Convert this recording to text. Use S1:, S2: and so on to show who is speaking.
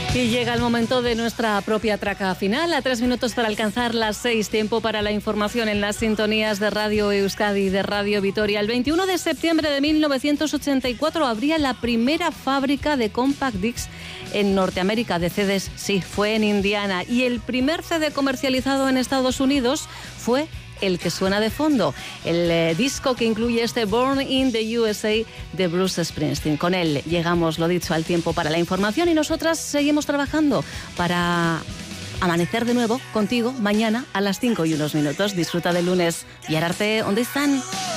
S1: Y llega el momento de nuestra propia traca final, a 3 minutos para alcanzar las 6, tiempo para la información en las sintonías de Radio Euskadi y de Radio Vitoria. El 21 de septiembre de 1984 abría la primera fábrica de compact discs en Norteamérica, de CDs, sí, fue en Indiana. Y el primer CD comercializado en Estados Unidos fue el que suena de fondo, el disco que incluye este Born in the USA de Bruce Springsteen. Con él llegamos, lo dicho, al tiempo para la información y nosotras seguimos trabajando para amanecer de nuevo contigo mañana a las 5:01. Disfruta del lunes. Y Ararte, ¿dónde están?